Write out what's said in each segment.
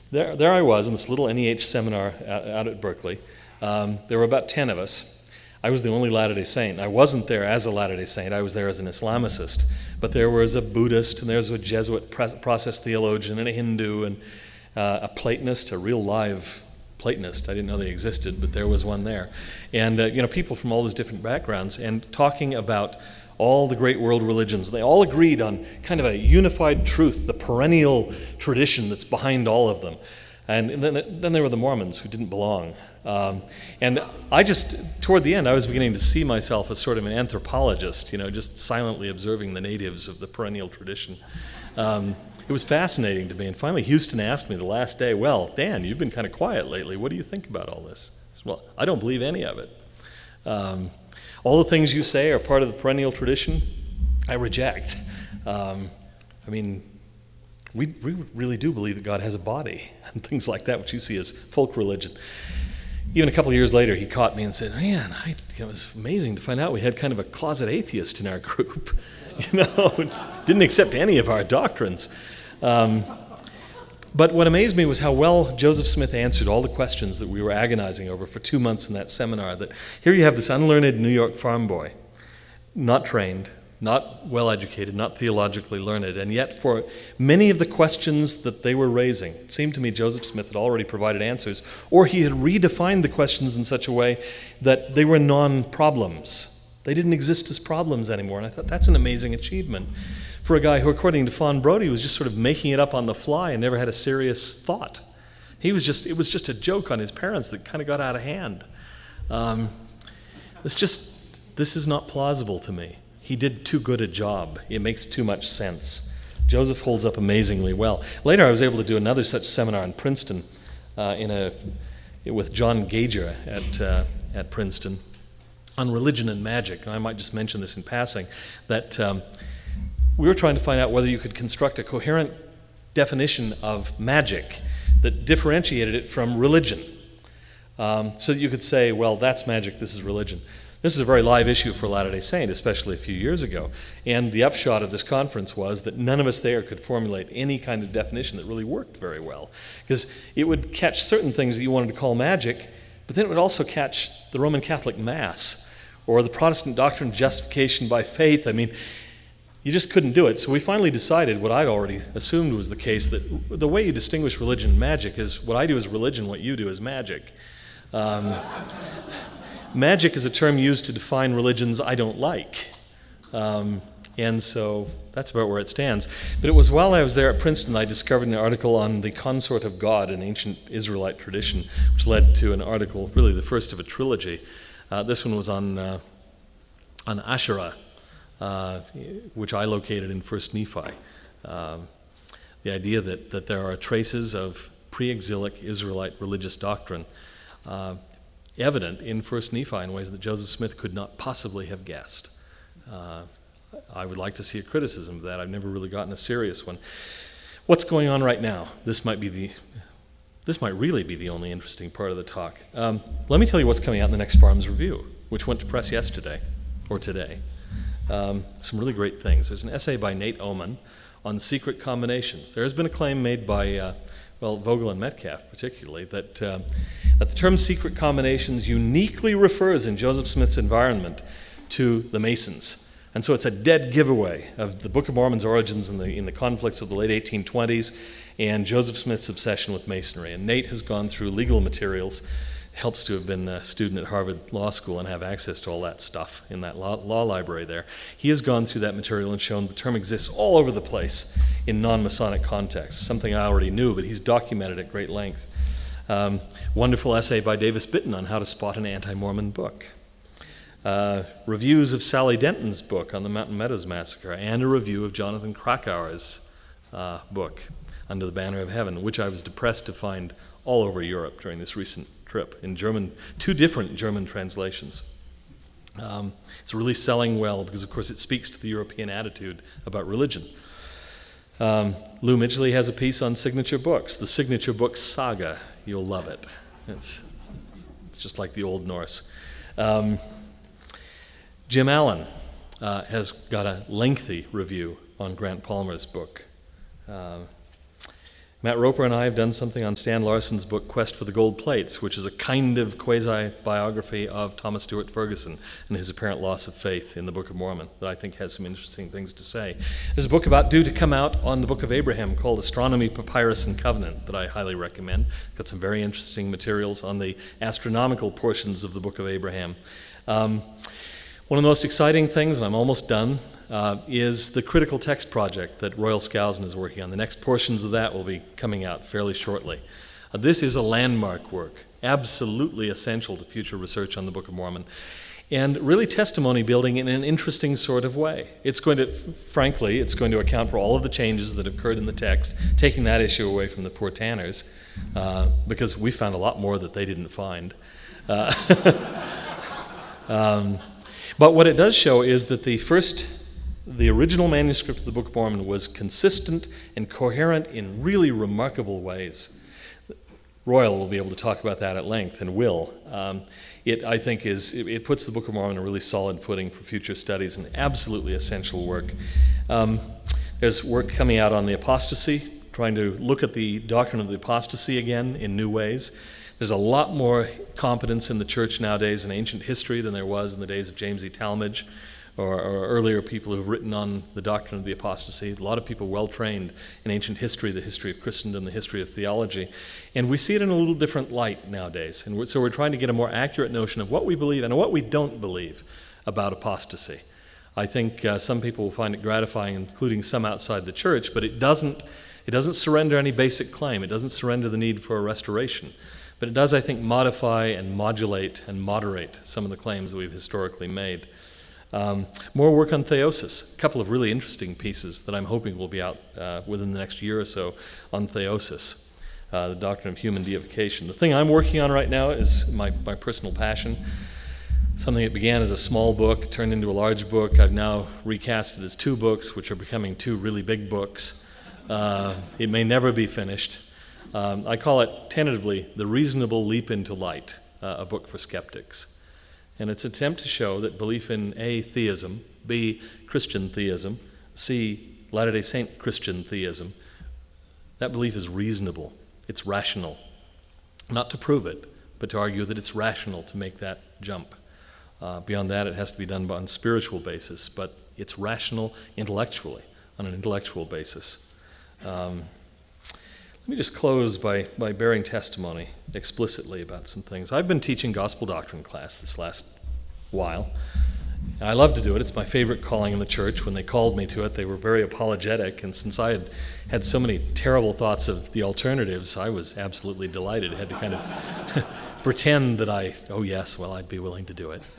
there I was in this little NEH seminar out at Berkeley. There were about 10 of us. I was the only Latter-day Saint. I wasn't there as a Latter-day Saint. I was there as an Islamicist. But there was a Buddhist, and there was a Jesuit process theologian, and a Hindu, and a Platonist, a real live Platonist. I didn't know they existed, but there was one there. And people from all those different backgrounds, and talking about all the great world religions. They all agreed on kind of a unified truth, the perennial tradition that's behind all of them. And then there were the Mormons who didn't belong. And I toward the end, I was beginning to see myself as sort of an anthropologist, just silently observing the natives of the perennial tradition. It was fascinating to me. And finally, Houston asked me the last day, well, Dan, you've been kind of quiet lately. What do you think about all this? I said, well, I don't believe any of it. All the things you say are part of the perennial tradition, I reject. We really do believe that God has a body and things like that, which you see as folk religion. Even a couple of years later, he caught me and said, man, it was amazing to find out we had kind of a closet atheist in our group. Didn't accept any of our doctrines. But what amazed me was how well Joseph Smith answered all the questions that we were agonizing over for 2 months in that seminar. That here you have this unlearned New York farm boy, not trained, not well-educated, not theologically learned, and yet for many of the questions that they were raising, it seemed to me Joseph Smith had already provided answers, or he had redefined the questions in such a way that they were non-problems. They didn't exist as problems anymore, and I thought that's an amazing achievement for a guy who, according to Fawn Brodie, was just sort of making it up on the fly and never had a serious thought. It was just a joke on his parents that kind of got out of hand. This is not plausible to me. He did too good a job. It makes too much sense. Joseph holds up amazingly well. Later, I was able to do another such seminar in Princeton with John Gager at Princeton on religion and magic. And I might just mention this in passing, that we were trying to find out whether you could construct a coherent definition of magic that differentiated it from religion. So that you could say, well, that's magic, this is religion. This is a very live issue for Latter-day Saint, especially a few years ago. And the upshot of this conference was that none of us there could formulate any kind of definition that really worked very well. Because it would catch certain things that you wanted to call magic, but then it would also catch the Roman Catholic Mass or the Protestant doctrine of justification by faith. You just couldn't do it. So we finally decided, what I'd already assumed was the case, that the way you distinguish religion and magic is what I do is religion, what you do is magic. Magic is a term used to define religions I don't like. And so that's about where it stands. But it was while I was there at Princeton I discovered an article on the consort of God in ancient Israelite tradition, which led to an article, really the first of a trilogy. This one was on Asherah, which I located in 1 Nephi. The idea that there are traces of pre-exilic Israelite religious doctrine evident in 1 Nephi in ways that Joseph Smith could not possibly have guessed. I would like to see a criticism of that. I've never really gotten a serious one. What's going on right now? This might really be the only interesting part of the talk. Let me tell you what's coming out in the next Farms Review, which went to press yesterday, or today. Some really great things. There's an essay by Nate Oman on secret combinations. There has been a claim made by Vogel and Metcalf particularly, that the term secret combinations uniquely refers in Joseph Smith's environment to the Masons. And so it's a dead giveaway of the Book of Mormon's origins in the conflicts of the late 1820s and Joseph Smith's obsession with Masonry. And Nate has gone through legal materials, helps to have been a student at Harvard Law School and have access to all that stuff in that law library there. He has gone through that material and shown the term exists all over the place in non-Masonic contexts, something I already knew, but he's documented at great length. Wonderful essay by Davis Bitton on how to spot an anti-Mormon book. Reviews of Sally Denton's book on the Mountain Meadows Massacre, and a review of Jonathan Krakauer's book, Under the Banner of Heaven, which I was depressed to find all over Europe during this recent trip in German, 2 different German translations. It's really selling well because, of course, it speaks to the European attitude about religion. Lou Midgley has a piece on signature books, the Signature Books Saga. You'll love it. It's just like the Old Norse. Jim Allen has got a lengthy review on Grant Palmer's book. Matt Roper and I have done something on Stan Larson's book, Quest for the Gold Plates, which is a kind of quasi-biography of Thomas Stewart Ferguson and his apparent loss of faith in the Book of Mormon that I think has some interesting things to say. There's a book due to come out on the Book of Abraham called Astronomy, Papyrus, and Covenant that I highly recommend. Got some very interesting materials on the astronomical portions of the Book of Abraham. One of the most exciting things, and I'm almost done, is the Critical Text Project that Royal Skousen is working on. The next portions of that will be coming out fairly shortly. This is a landmark work, absolutely essential to future research on the Book of Mormon, and really testimony building in an interesting sort of way. It's going to account for all of the changes that occurred in the text, taking that issue away from the Purtaners, because we found a lot more that they didn't find. But what it does show is that the original manuscript of the Book of Mormon was consistent and coherent in really remarkable ways. Royal will be able to talk about that at length, and will. I think it puts the Book of Mormon on a really solid footing for future studies, and absolutely essential work. There's work coming out on the apostasy, trying to look at the doctrine of the apostasy again in new ways. There's a lot more competence in the church nowadays in ancient history than there was in the days of James E. Talmage, or earlier people who've written on the doctrine of the apostasy. A lot of people well-trained in ancient history, the history of Christendom, the history of theology. And we see it in a little different light nowadays. And so we're trying to get a more accurate notion of what we believe and what we don't believe about apostasy. I think some people will find it gratifying, including some outside the church, but it doesn't surrender any basic claim. It doesn't surrender the need for a restoration. But it does, I think, modify and modulate and moderate some of the claims that we've historically made. More work on theosis. A couple of really interesting pieces that I'm hoping will be out within the next year or so on theosis, the doctrine of human deification. The thing I'm working on right now is my personal passion, something that began as a small book, turned into a large book. I've now recast it as 2 books, which are becoming 2 really big books. It may never be finished. I call it tentatively The Reasonable Leap into Light, a book for skeptics. And it's an attempt to show that belief in A, theism, B, Christian theism, C, Latter-day Saint Christian theism, that belief is reasonable, it's rational. Not to prove it, but to argue that it's rational to make that jump. Beyond that, it has to be done on a spiritual basis, but it's rational intellectually, on an intellectual basis. Let me just close by bearing testimony explicitly about some things. I've been teaching gospel doctrine class this last while. I love to do it. It's my favorite calling in the church. When they called me to it, they were very apologetic, and since I had so many terrible thoughts of the alternatives, I was absolutely delighted. I had to kind of pretend that I'd be willing to do it.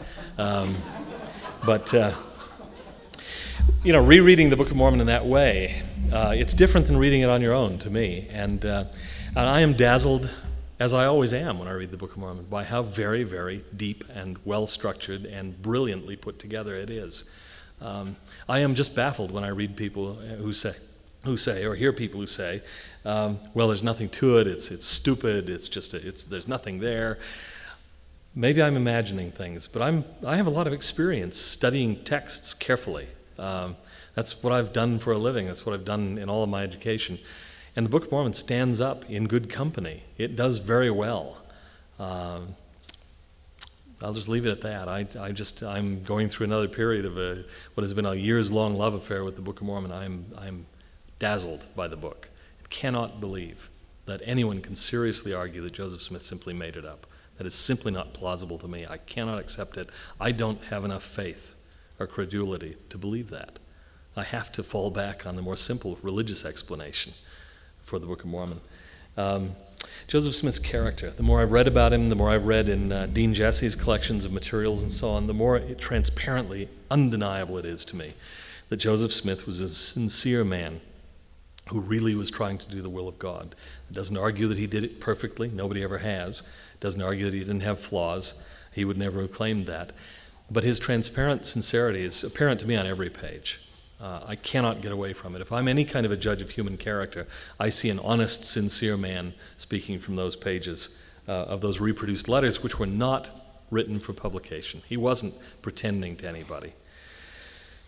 Rereading the Book of Mormon in that way, it's different than reading it on your own to me. And I am dazzled, as I always am when I read the Book of Mormon, by how very, very deep and well-structured and brilliantly put together it is. I am just baffled when I read people who say, or hear people who say, there's nothing to it, it's stupid, there's nothing there. Maybe I'm imagining things, but I have a lot of experience studying texts carefully. That's what I've done for a living. That's what I've done in all of my education. And the Book of Mormon stands up in good company. It does very well. I'll just leave it at that. I'm going through another period of what has been a years-long love affair with the Book of Mormon. I'm dazzled by the book. I cannot believe that anyone can seriously argue that Joseph Smith simply made it up. That is simply not plausible to me. I cannot accept it. I don't have enough faith or credulity to believe that. I have to fall back on the more simple religious explanation for the Book of Mormon. Joseph Smith's character, the more I've read about him, the more I've read in Dean Jesse's collections of materials and so on, the more transparently undeniable it is to me that Joseph Smith was a sincere man who really was trying to do the will of God. It doesn't argue that he did it perfectly. Nobody ever has. It doesn't argue that he didn't have flaws. He would never have claimed that. But his transparent sincerity is apparent to me on every page. I cannot get away from it. If I'm any kind of a judge of human character, I see an honest, sincere man speaking from those pages of those reproduced letters, which were not written for publication. He wasn't pretending to anybody.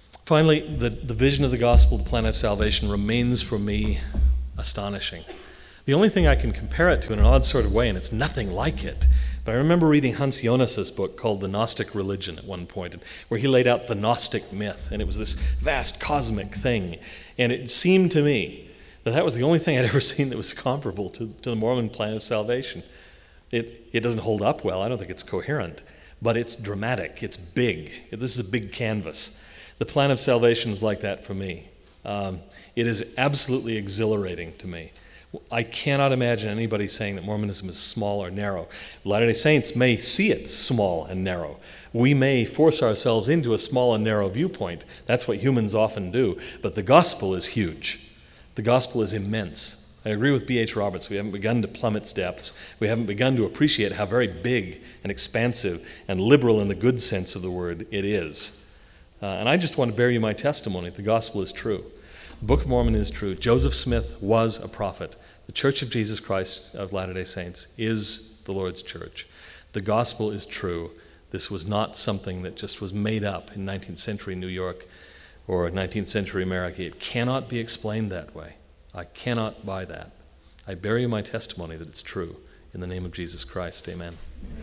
Finally, the vision of the gospel, the plan of salvation, remains for me astonishing. The only thing I can compare it to in an odd sort of way, and it's nothing like it, but I remember reading Hans Jonas's book called The Gnostic Religion at one point, where he laid out the Gnostic myth, and it was this vast cosmic thing. And it seemed to me that was the only thing I'd ever seen that was comparable to the Mormon plan of salvation. It doesn't hold up well. I don't think it's coherent, but it's dramatic. It's big. This is a big canvas. The plan of salvation is like that for me. It is absolutely exhilarating to me. I cannot imagine anybody saying that Mormonism is small or narrow. Latter-day Saints may see it small and narrow. We may force ourselves into a small and narrow viewpoint. That's what humans often do. But the gospel is huge. The gospel is immense. I agree with B.H. Roberts. We haven't begun to plumb its depths. We haven't begun to appreciate how very big and expansive and liberal in the good sense of the word it is. And I just want to bear you my testimony. The gospel is true. The Book of Mormon is true. Joseph Smith was a prophet. The Church of Jesus Christ of Latter-day Saints is the Lord's church. The gospel is true. This was not something that just was made up in 19th century New York or 19th century America. It cannot be explained that way. I cannot buy that. I bear you my testimony that it's true. In the name of Jesus Christ, amen.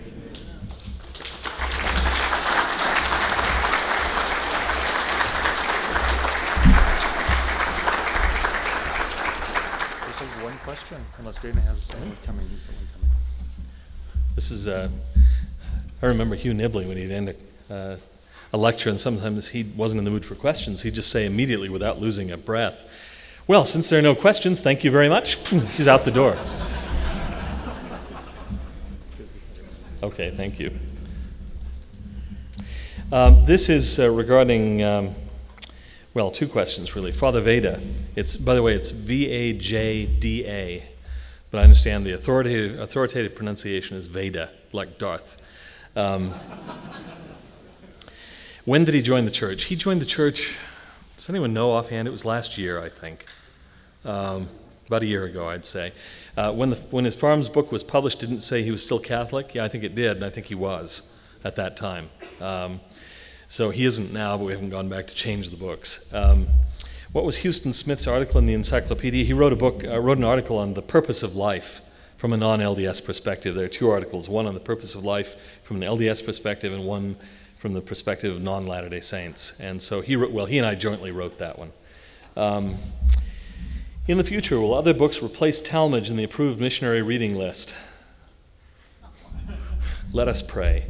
One question, unless Dana has someone coming. This is, I remember Hugh Nibley when he'd end a lecture, and sometimes he wasn't in the mood for questions. He'd just say immediately, without losing a breath, "Well, since there are no questions, thank you very much." He's out the door. Okay, thank you. This is regarding, well, two questions really. Father Veda, by the way, it's V-A-J-D-A, but I understand the authoritative pronunciation is Veda, like Darth. When did he join the church? He joined the church, does anyone know offhand? It was last year, I think. About a year ago, I'd say. When his Farms book was published, didn't it say he was still Catholic? Yeah, I think it did, and I think he was at that time. So he isn't now, but we haven't gone back to change the books. What was Houston Smith's article in the encyclopedia? He wrote an article on the purpose of life from a non-LDS perspective. There are two articles, one on the purpose of life from an LDS perspective and one from the perspective of non-Latter-day Saints. And so he and I jointly wrote that one. In the future, will other books replace Talmage in the approved missionary reading list? Let us pray.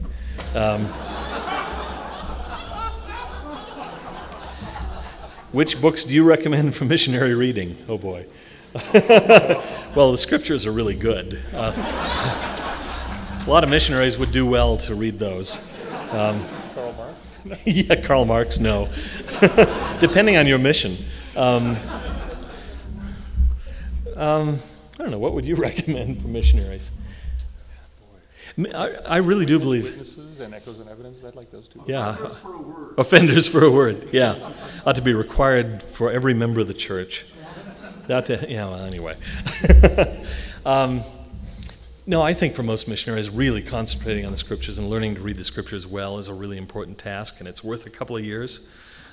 Which books do you recommend for missionary reading? Oh boy. Well, the scriptures are really good. A lot of missionaries would do well to read those. Karl Marx? Yeah, Karl Marx, no. Depending on your mission. I don't know, what would you recommend for missionaries? I really do believe. Witnesses and Echoes and Evidences, I'd like those too. Yeah. Offenders for a word, yeah. Ought to be required for every member of the church. Anyway. No, I think for most missionaries, really concentrating on the scriptures and learning to read the scriptures well is a really important task, and it's worth a couple of years.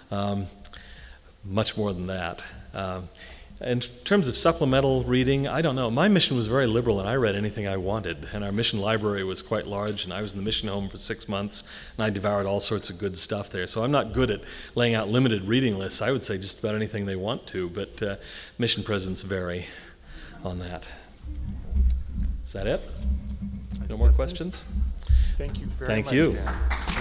Much more than that. In terms of supplemental reading, I don't know. My mission was very liberal, and I read anything I wanted. And our mission library was quite large, and I was in the mission home for 6 months, and I devoured all sorts of good stuff there. So I'm not good at laying out limited reading lists. I would say just about anything they want to, but mission presidents vary on that. Is that it? No more questions? Thank you very much. Thank you. Dan.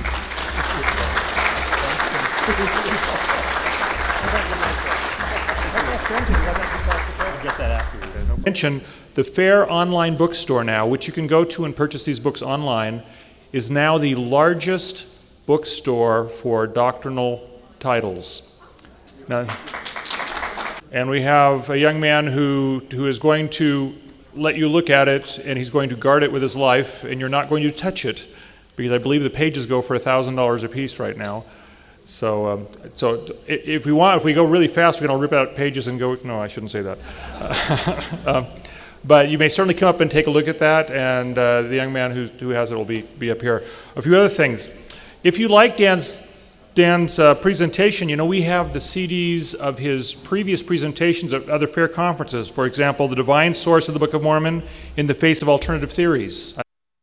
Get that afterwards. Mention the Fair online bookstore now, which you can go to and purchase these books online, is now the largest bookstore for doctrinal titles. Now, and we have a young man who is going to let you look at it, and he's going to guard it with his life, and you're not going to touch it, because I believe the pages go for $1,000 a piece right now. So if we go really fast, we're going to rip out pages and go. No, I shouldn't say that. But you may certainly come up and take a look at that, and the young man who has it will be up here. A few other things. If you like Dan's Dan's presentation, we have the CDs of his previous presentations at other fair conferences. For example, The Divine Source of the Book of Mormon in the Face of Alternative Theories.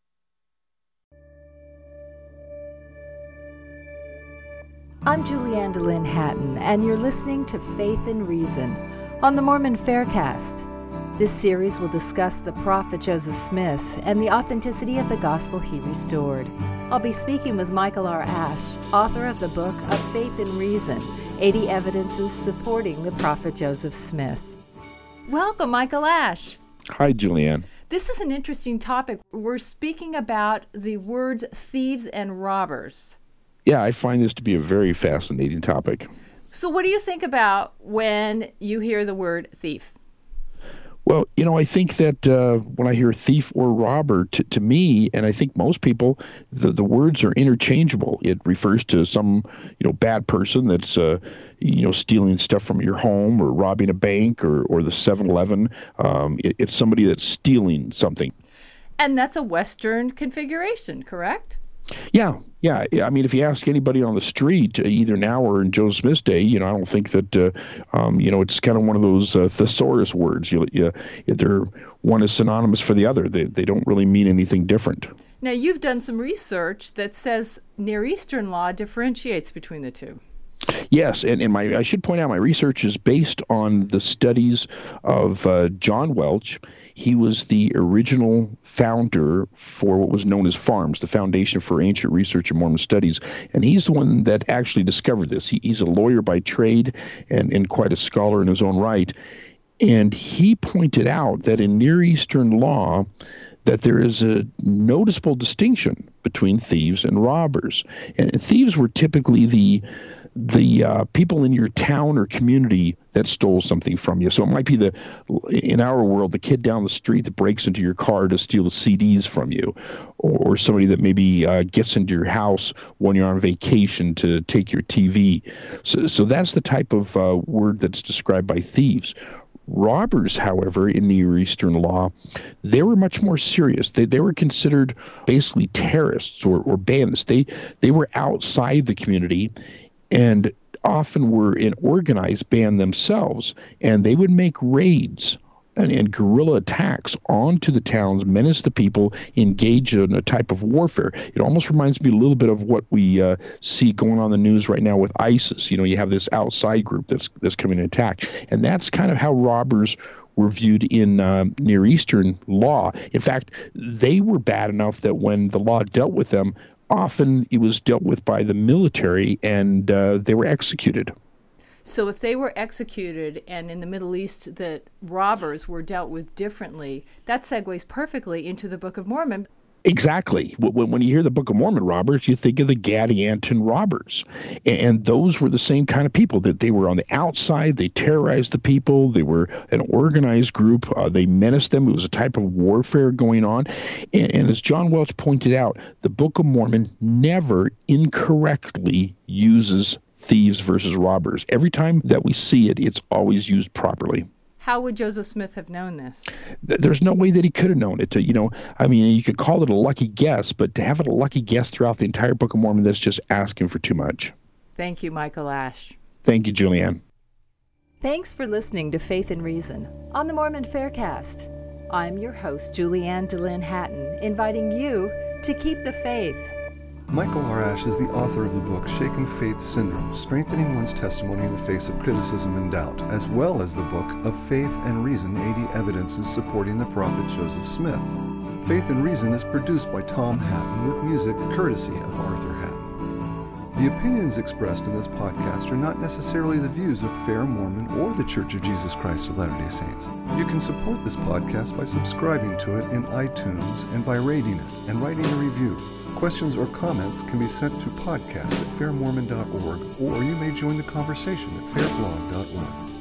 I'm Julianne DeLynn Hatton, and you're listening to Faith and Reason on the Mormon Faircast. This series will discuss the prophet Joseph Smith and the authenticity of the gospel he restored. I'll be speaking with Michael R. Ash, author of the book of Faith and Reason, 80 Evidences Supporting the Prophet Joseph Smith. Welcome, Michael Ash. Hi, Julianne. This is an interesting topic. We're speaking about the words thieves and robbers. Yeah, I find this to be a very fascinating topic. So what do you think about when you hear the word thief? Well, I think that when I hear thief or robber, to me, and I think most people, the words are interchangeable. It refers to some, bad person that's, stealing stuff from your home or robbing a bank or the 7-Eleven. It's somebody that's stealing something. And that's a Western configuration, correct? Yeah. I mean, if you ask anybody on the street, either now or in Joseph Smith's day, I don't think that, it's kind of one of those thesaurus words. They're one is synonymous for the other. They don't really mean anything different. Now, you've done some research that says Near Eastern law differentiates between the two. Yes, and I should point out my research is based on the studies of John Welch. He was the original founder for what was known as FARMS, the Foundation for Ancient Research and Mormon Studies, and he's the one that actually discovered this. He's a lawyer by trade and quite a scholar in his own right, and he pointed out that in Near Eastern law that there is a noticeable distinction between thieves and robbers. And thieves were typically the people in your town or community that stole something from you. So it might be in our world, the kid down the street that breaks into your car to steal the CDs from you, or somebody that maybe gets into your house when you're on vacation to take your TV. So that's the type of word that's described by thieves. Robbers, however, in Near Eastern law, they were much more serious. They were considered basically terrorists or bandits. They were outside the community and often were an organized band themselves, and they would make raids and guerrilla attacks onto the towns, menace the people, engage in a type of warfare. It almost reminds me a little bit of what we see going on in the news right now with ISIS. You have this outside group that's coming to attack, and that's kind of how robbers were viewed in Near Eastern law. In fact, they were bad enough that when the law dealt with them, often it was dealt with by the military, and they were executed. So if they were executed, and in the Middle East that robbers were dealt with differently, that segues perfectly into the Book of Mormon. Exactly. When you hear the Book of Mormon robbers, you think of the Gadianton robbers. And those were the same kind of people, that they were on the outside. They terrorized the people. They were an organized group. They menaced them. It was a type of warfare going on. And as John Welch pointed out, the Book of Mormon never incorrectly uses thieves versus robbers. Every time that we see it, it's always used properly. How would Joseph Smith have known this? There's no way that he could have known it. You could call it a lucky guess, but to have it a lucky guess throughout the entire Book of Mormon, that's just asking for too much. Thank you, Michael Ash. Thank you, Julianne. Thanks for listening to Faith and Reason on the Mormon Faircast. I'm your host, Julianne DeLynn Hatton, inviting you to keep the faith. Michael R. Ash is the author of the book Shaken Faith Syndrome, Strengthening One's Testimony in the Face of Criticism and Doubt, as well as the book of Faith and Reason, 80 Evidences Supporting the Prophet Joseph Smith. Faith and Reason is produced by Tom Hatton with music courtesy of Arthur Hatton. The opinions expressed in this podcast are not necessarily the views of Fair Mormon or the Church of Jesus Christ of Latter-day Saints. You can support this podcast by subscribing to it in iTunes and by rating it and writing a review. Questions or comments can be sent to podcast@fairmormon.org, or you may join the conversation at fairblog.org.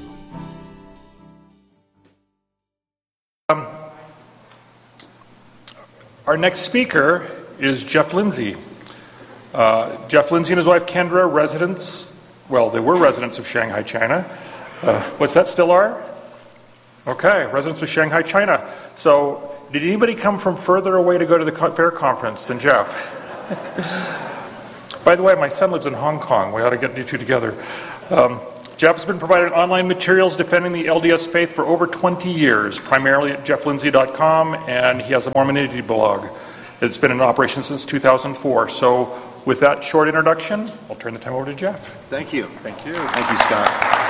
Our next speaker is Jeff Lindsay. Jeff Lindsay and his wife Kendra, they were residents of Shanghai, China. What's that still are? Okay, residents of Shanghai, China. So, did anybody come from further away to go to the fair conference than Jeff? By the way, my son lives in Hong Kong. We ought to get you two together. Jeff has been providing online materials defending the LDS faith for over 20 years, primarily at jefflindsay.com, and he has a Mormonity blog. It's been in operation since 2004. So with that short introduction, I'll turn the time over to Jeff. Thank you. Thank you. Thank you, Scott.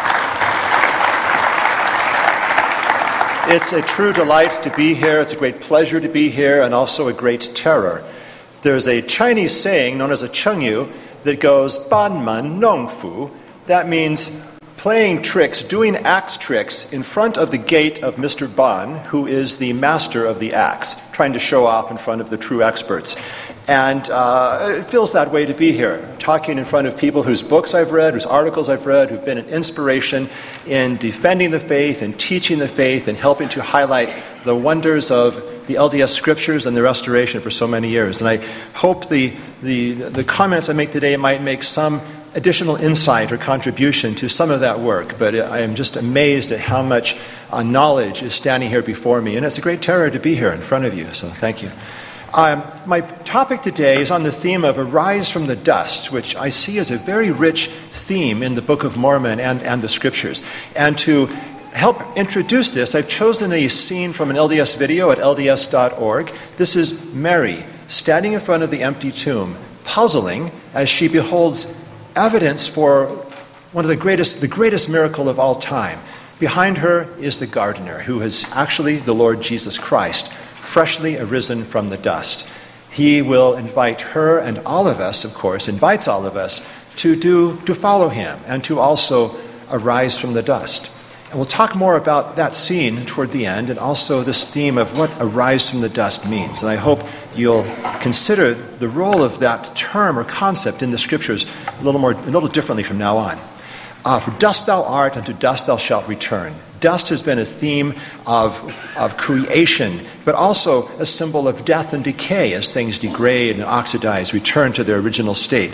It's a true delight to be here. It's a great pleasure to be here, and also a great terror. There's a Chinese saying known as a chengyu that goes, ban man nong fu. That means playing tricks, doing axe tricks in front of the gate of Mr. Ban, who is the master of the axe, trying to show off in front of the true experts. And it feels that way to be here, talking in front of people whose books I've read, whose articles I've read, who've been an inspiration in defending the faith and teaching the faith and helping to highlight the wonders of the LDS scriptures and the restoration for so many years. And I hope the comments I make today might make some additional insight or contribution to some of that work, but I am just amazed at how much knowledge is standing here before me, and it's a great terror to be here in front of you, so thank you. My topic today is on the theme of Arise from the Dust, which I see as a very rich theme in the Book of Mormon and the Scriptures. And to help introduce this, I've chosen a scene from an LDS video at lds.org. This is Mary standing in front of the empty tomb, puzzling as she beholds evidence for one of the greatest miracle of all time. Behind her is the gardener, who is actually the Lord Jesus Christ, freshly arisen from the dust. He will invite her and all of us, of course, invites all of us to follow him and to also arise from the dust. And we'll talk more about that scene toward the end, and also this theme of what arise from the dust means. And I hope you'll consider the role of that term or concept in the Scriptures a little differently from now on. For dust thou art, and to dust thou shalt return. Dust has been a theme of creation, but also a symbol of death and decay as things degrade and oxidize, return to their original state.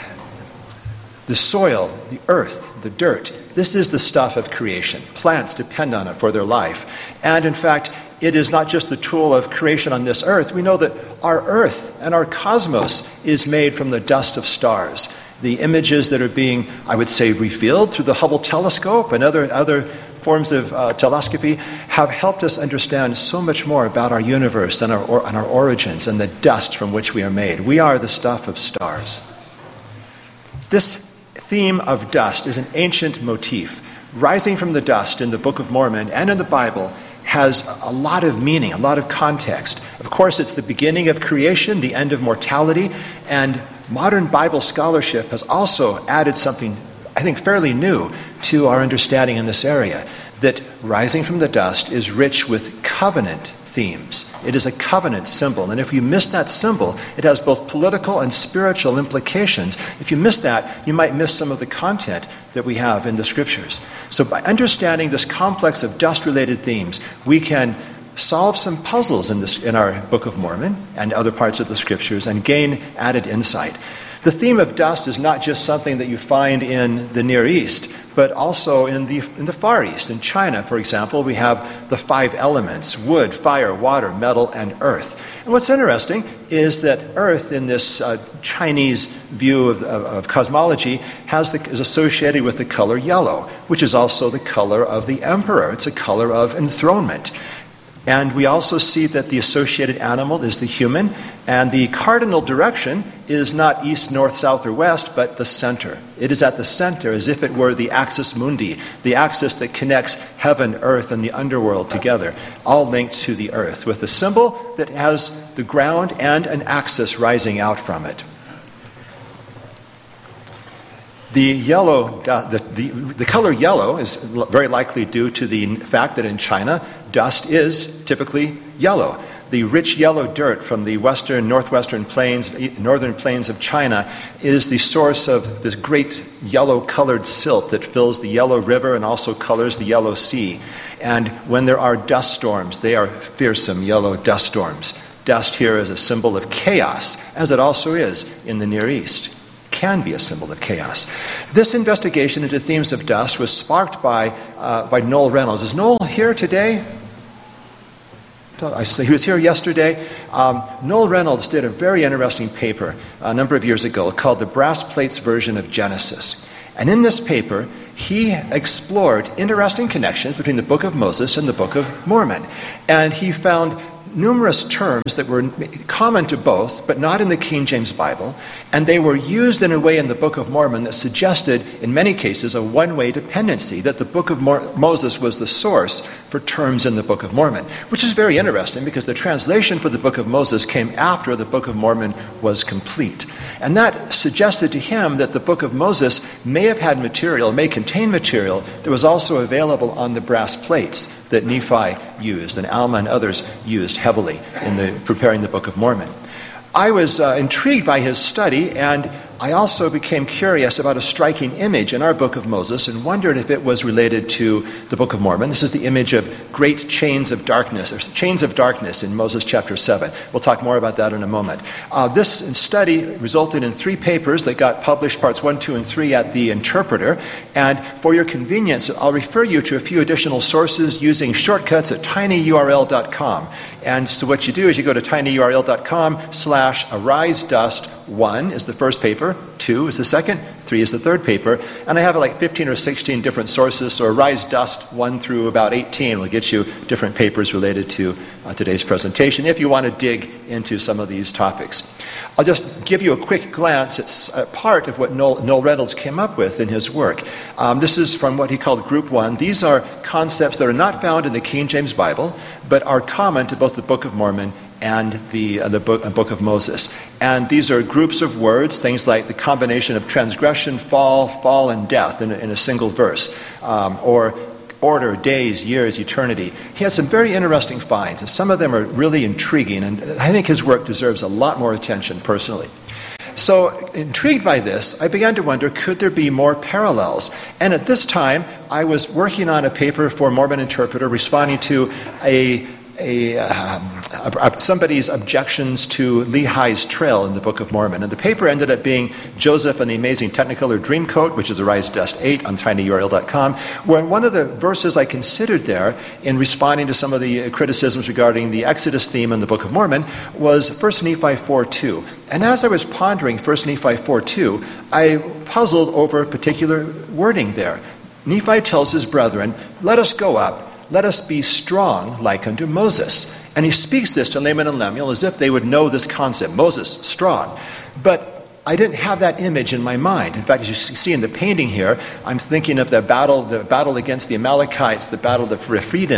The soil, the earth, the dirt, this is the stuff of creation. Plants depend on it for their life. And in fact, it is not just the tool of creation on this earth. We know that our earth and our cosmos is made from the dust of stars. The images that are being, I would say, revealed through the Hubble telescope and other forms of telescopy have helped us understand so much more about our universe and our origins and the dust from which we are made. We are the stuff of stars. This theme of dust is an ancient motif. Rising from the dust in the Book of Mormon and in the Bible has a lot of meaning, a lot of context. Of course, it's the beginning of creation, the end of mortality, and modern Bible scholarship has also added something, I think, fairly new to our understanding in this area, that rising from the dust is rich with covenant themes. It is a covenant symbol, and if you miss that symbol, it has both political and spiritual implications. If you miss that, you might miss some of the content that we have in the Scriptures. So by understanding this complex of dust-related themes, we can solve some puzzles in our Book of Mormon and other parts of the Scriptures and gain added insight. The theme of dust is not just something that you find in the Near East, but also in the Far East. In China, for example, we have the 5 elements: wood, fire, water, metal, and earth. And what's interesting is that earth, in this Chinese view of cosmology, is associated with the color yellow, which is also the color of the emperor. It's a color of enthronement. And we also see that the associated animal is the human, and the cardinal direction is not east, north, south, or west, but the center. It is at the center, as if it were the axis mundi, the axis that connects heaven, earth, and the underworld together, all linked to the earth, with a symbol that has the ground and an axis rising out from it. The color yellow is very likely due to the fact that in China, dust is typically yellow. The rich yellow dirt from the northwestern plains, northern plains of China is the source of this great yellow-colored silt that fills the Yellow River and also colors the Yellow Sea. And when there are dust storms, they are fearsome yellow dust storms. Dust here is a symbol of chaos, as it also is in the Near East. Can be a symbol of chaos. This investigation into themes of dust was sparked by Noel Reynolds. Is Noel here today? He was here yesterday. Noel Reynolds did a very interesting paper a number of years ago called The Brass Plates Version of Genesis. And in this paper, he explored interesting connections between the Book of Moses and the Book of Mormon. And he found numerous terms that were common to both, but not in the King James Bible, and they were used in a way in the Book of Mormon that suggested, in many cases, a one-way dependency, that the Book of Moses was the source for terms in the Book of Mormon, which is very interesting because the translation for the Book of Moses came after the Book of Mormon was complete. And that suggested to him that the Book of Moses may have had material, may contain material that was also available on the brass plates that Nephi used and Alma and others used heavily in preparing the Book of Mormon. I was intrigued by his study, and I also became curious about a striking image in our Book of Moses and wondered if it was related to the Book of Mormon. This is the image of great chains of darkness, or chains of darkness in Moses chapter 7. We'll talk more about that in a moment. This study resulted in 3 papers that got published, parts 1, 2, and 3 at the Interpreter. And for your convenience, I'll refer you to a few additional sources using shortcuts at tinyurl.com. And so what you do is you go to tinyurl.com/arisedust1 is the first paper, 2 is the second, 3 is the third paper, and I have like 15 or 16 different sources, so Arise Dust 1 through about 18 will get you different papers related to today's presentation if you want to dig into some of these topics. I'll just give you a quick glance at part of what Noel Reynolds came up with in his work. This is from what he called Group 1. These are concepts that are not found in the King James Bible, but are common to both the Book of Mormon and the Book of Moses. And these are groups of words, things like the combination of transgression, fall, and death in a single verse, or order, days, years, eternity. He has some very interesting finds, and some of them are really intriguing, and I think his work deserves a lot more attention personally. So, intrigued by this, I began to wonder, could there be more parallels? And at this time, I was working on a paper for Mormon Interpreter responding to somebody's objections to Lehi's Trail in the Book of Mormon. And the paper ended up being Joseph and the Amazing Technicolor Dreamcoat, which is Arise Dust 8 on tinyurl.com, where one of the verses I considered there in responding to some of the criticisms regarding the Exodus theme in the Book of Mormon was 1 Nephi 4:2. And as I was pondering 1 Nephi 4:2, I puzzled over particular wording there. Nephi tells his brethren, "Let us go up. Let us be strong like unto Moses." And he speaks this to Laman and Lemuel as if they would know this concept, Moses, strong. But I didn't have that image in my mind. In fact, as you see in the painting here, I'm thinking of the battle against the Amalekites, the battle of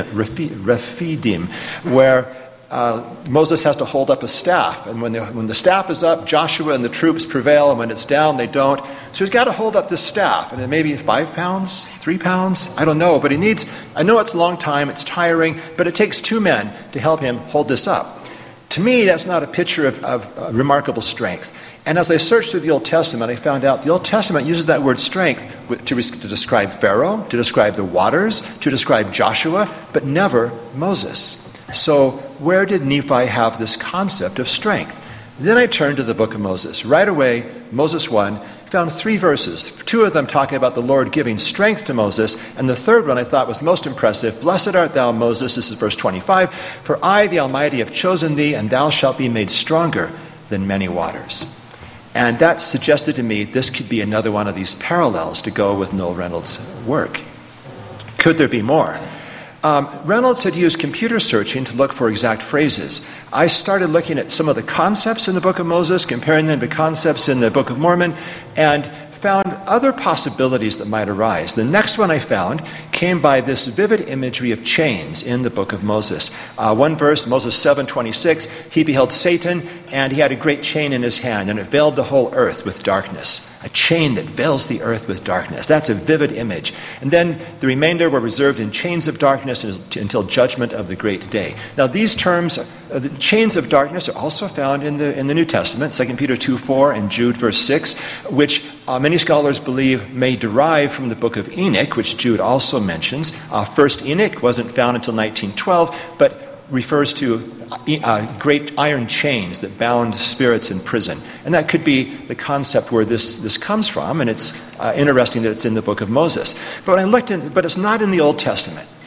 Rephidim, where Moses has to hold up a staff. And when the staff is up, Joshua and the troops prevail, and when it's down, they don't. So he's got to hold up this staff. And it may be 5 pounds, 3 pounds, I don't know. But I know it's a long time, it's tiring, but it takes 2 men to help him hold this up. To me, that's not a picture of remarkable strength. And as I searched through the Old Testament, I found out the Old Testament uses that word strength to describe Pharaoh, to describe the waters, to describe Joshua, but never Moses. So where did Nephi have this concept of strength? Then I turned to the Book of Moses. Right away, Moses 1, found 3 verses. 2 of them talking about the Lord giving strength to Moses, and the third one I thought was most impressive. "Blessed art thou, Moses," this is verse 25, "for I, the Almighty, have chosen thee, and thou shalt be made stronger than many waters." And that suggested to me this could be another one of these parallels to go with Noel Reynolds' work. Could there be more? Reynolds had used computer searching to look for exact phrases. I started looking at some of the concepts in the Book of Moses, comparing them to concepts in the Book of Mormon, and found other possibilities that might arise. The next one I found came by this vivid imagery of chains in the Book of Moses. One verse, Moses 7:26, "He beheld Satan, and he had a great chain in his hand, and it veiled the whole earth with darkness." A chain that veils the earth with darkness. That's a vivid image. And then the remainder were reserved in chains of darkness until judgment of the great day. Now these terms, the chains of darkness, are also found in the New Testament, 2 Peter 2:4 and Jude verse 6, which many scholars believe may derive from the book of Enoch, which Jude also mentions. First Enoch wasn't found until 1912, but refers to great iron chains that bound spirits in prison. And that could be the concept where this comes from, and it's interesting that it's in the book of Moses. But when I looked but it's not in the Old Testament.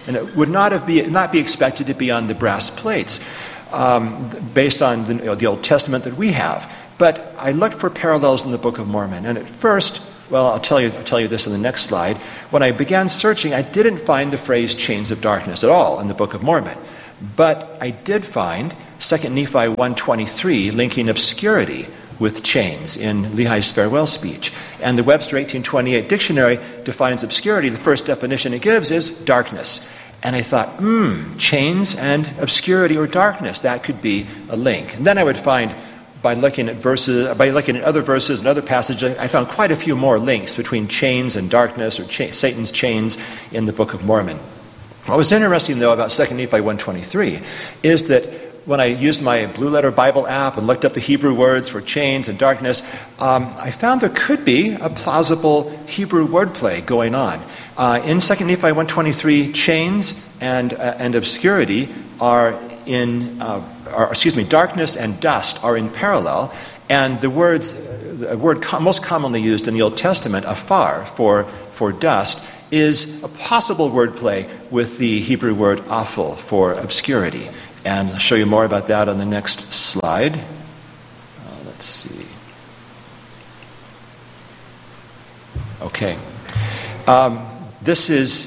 and it would not be expected to be on the brass plates based on the Old Testament that we have. But I looked for parallels in the Book of Mormon, and at first, well, I'll tell you this in the next slide. When I began searching, I didn't find the phrase chains of darkness at all in the Book of Mormon. But I did find 2 Nephi 1:23 linking obscurity with chains in Lehi's farewell speech. And the Webster 1828 dictionary defines obscurity. The first definition it gives is darkness. And I thought, chains and obscurity or darkness, that could be a link. And then I would find, by looking at other verses and other passages, I found quite a few more links between chains and darkness, or Satan's chains, in the Book of Mormon. What was interesting, though, about 2 Nephi 1:23 is that when I used my Blue Letter Bible app and looked up the Hebrew words for chains and darkness, I found there could be a plausible Hebrew wordplay going on. In 2 Nephi 1:23, chains and obscurity are in, darkness and dust are in parallel, and the word most commonly used in the Old Testament, afar, for dust, is a possible wordplay with the Hebrew word aful for obscurity. And I'll show you more about that on the next slide. Let's see. Okay. This is,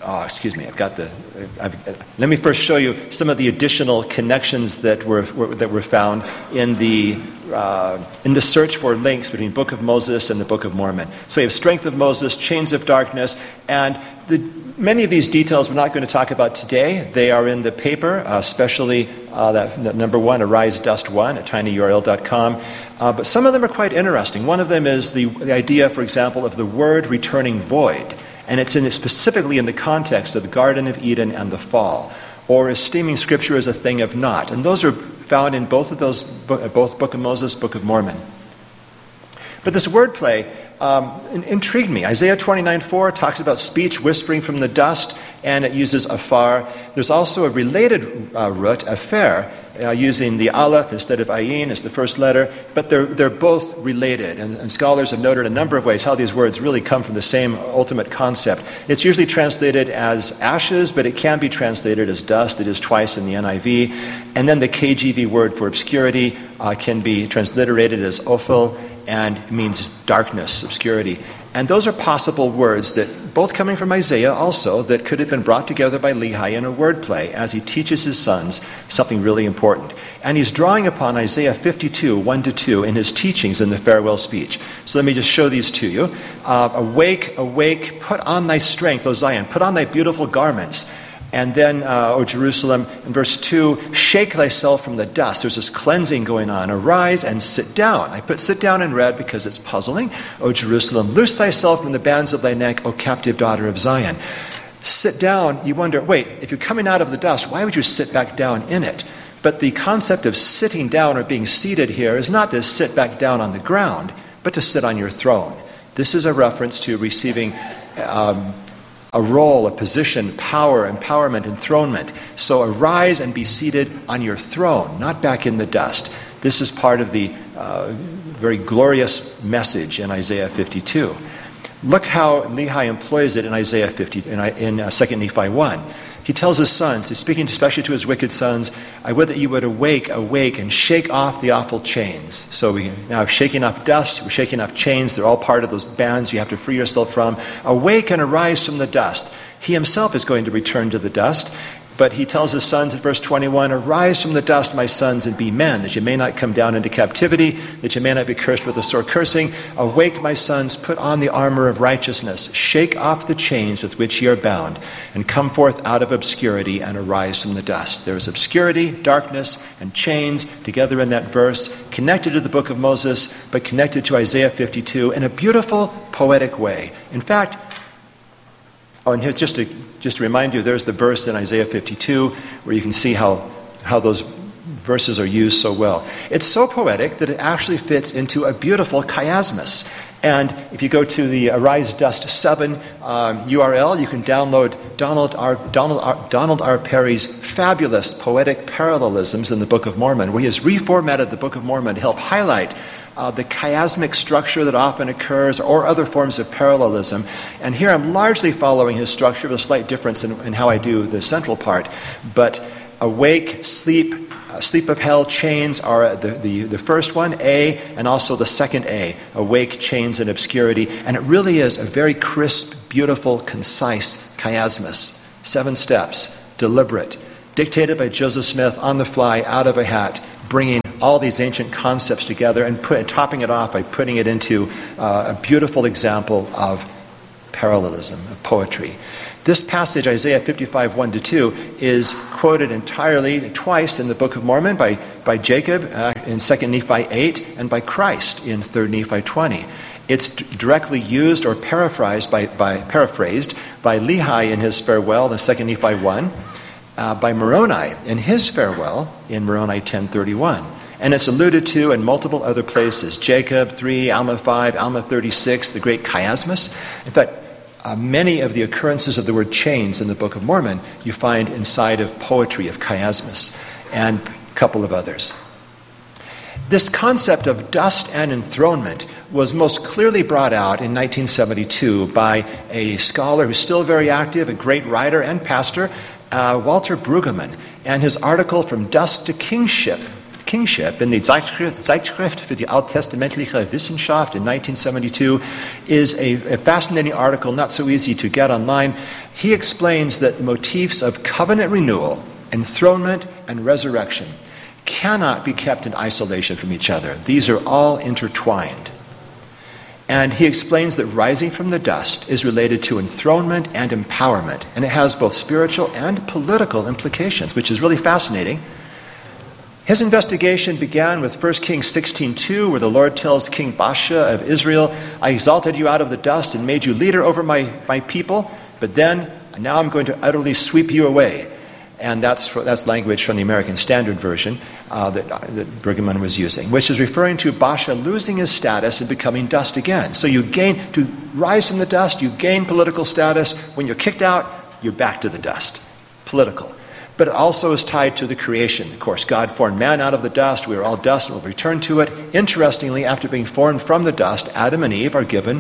let me first show you some of the additional connections that were found in the search for links between Book of Moses and the Book of Mormon. So we have strength of Moses, chains of darkness, and many of these details we're not going to talk about today. They are in the paper, especially that number 1, Arise Dust 1 at tinyurl.com. But some of them are quite interesting. One of them is the idea, for example, of the word returning void. And it's specifically in the context of the Garden of Eden and the fall, or esteeming Scripture as a thing of naught. And those are found in both of those, both Book of Moses, Book of Mormon. But this wordplay intrigued me. Isaiah 29:4 talks about speech whispering from the dust, and it uses afar. There's also a related root, afer, using the aleph instead of ayin as the first letter, but they're both related, and scholars have noted a number of ways how these words really come from the same ultimate concept. It's usually translated as ashes, but it can be translated as dust. It is twice in the NIV. And then the KJV word for obscurity can be transliterated as ophel, and it means darkness, obscurity. And those are possible words that, both coming from Isaiah also, that could have been brought together by Lehi in a wordplay as he teaches his sons something really important. And he's drawing upon Isaiah 52, 1-2 in his teachings in the farewell speech. So let me just show these to you. Awake, awake, put on thy strength, O Zion, put on thy beautiful garments. And then, O Jerusalem, in verse 2, shake thyself from the dust. There's this cleansing going on. Arise and sit down. I put sit down in red because it's puzzling. O Jerusalem, loose thyself from the bands of thy neck, O captive daughter of Zion. Sit down, you wonder, wait, if you're coming out of the dust, why would you sit back down in it? But the concept of sitting down or being seated here is not to sit back down on the ground, but to sit on your throne. This is a reference to receiving a role, a position, power, empowerment, enthronement. So arise and be seated on your throne, not back in the dust. This is part of the very glorious message in Isaiah 52. Look how Lehi employs it in Isaiah 50, in 2 Nephi 1. He tells his sons, he's speaking especially to his wicked sons, I would that you would awake, and shake off the awful chains. So we now shaking off dust, we're shaking off chains. They're all part of those bands you have to free yourself from. Awake and arise from the dust. He himself is going to return to the dust. But he tells his sons in verse 21, arise from the dust, my sons, and be men, that you may not come down into captivity, that you may not be cursed with a sore cursing. Awake, my sons, put on the armor of righteousness. Shake off the chains with which ye are bound, and come forth out of obscurity and arise from the dust. There is obscurity, darkness, and chains together in that verse, connected to the book of Moses, but connected to Isaiah 52 in a beautiful, poetic way. In fact, and here's just to remind you, there's the verse in Isaiah 52 where you can see how those verses are used so well. It's so poetic that it actually fits into a beautiful chiasmus. And if you go to the Arise Dust 7 URL, you can download Donald R. Perry's fabulous poetic parallelisms in the Book of Mormon, where he has reformatted the Book of Mormon to help highlight the chiasmic structure that often occurs, or other forms of parallelism. And here I'm largely following his structure with a slight difference in how I do the central part. But awake, sleep, sleep of hell, chains are the first one, A, and also the second A, awake, chains, and obscurity. And it really is a very crisp, beautiful, concise chiasmus. 7 steps, deliberate, dictated by Joseph Smith on the fly, out of a hat, bringing all these ancient concepts together and topping it off by putting it into a beautiful example of parallelism, of poetry. This passage, Isaiah 55, 1-2, is quoted entirely twice in the Book of Mormon by Jacob in 2 Nephi 8 and by Christ in 3 Nephi 20. It's directly used or paraphrased by Lehi in his farewell in 2 Nephi 1, by Moroni in his farewell in Moroni 10:31. And it's alluded to in multiple other places. Jacob 3, Alma 5, Alma 36, the great chiasmus. In fact, many of the occurrences of the word chains in the Book of Mormon you find inside of poetry of chiasmus and a couple of others. This concept of dust and enthronement was most clearly brought out in 1972 by a scholar who's still very active, a great writer and pastor, Walter Brueggemann, and his article From Dust to Kingship in the Zeitschrift für die Alttestamentliche Wissenschaft in 1972 is a fascinating article, not so easy to get online. He explains that the motifs of covenant renewal, enthronement, and resurrection cannot be kept in isolation from each other. These are all intertwined. And he explains that rising from the dust is related to enthronement and empowerment, and it has both spiritual and political implications, which is really fascinating. His investigation began with 1 Kings 16:2, where the Lord tells King Baasha of Israel, I exalted you out of the dust and made you leader over my people, but now I'm going to utterly sweep you away. And that's language from the American Standard Version that Brueggemann was using, which is referring to Baasha losing his status and becoming dust again. So to rise from the dust, you gain political status. When you're kicked out, you're back to the dust. Political. But it also is tied to the creation. Of course, God formed man out of the dust. We are all dust and will return to it. Interestingly, after being formed from the dust, Adam and Eve are given